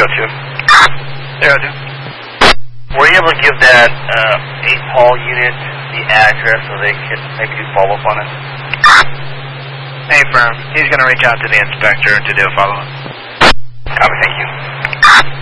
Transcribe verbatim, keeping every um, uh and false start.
zero two. Zero two. Were you able to give that uh, eight Paul unit the address so they could maybe do follow-up on it? Hey, firm. He's going to reach out to the inspector to do a follow-up. Copy, thank you.